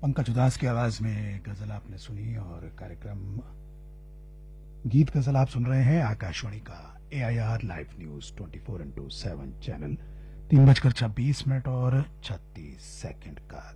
पंकज उदास की आवाज में गजल आपने सुनी और कार्यक्रम गीत गजल आप सुन रहे हैं आकाशवाणी का AIR live news 24x7 channel 3:26 और 36 सेकंड का।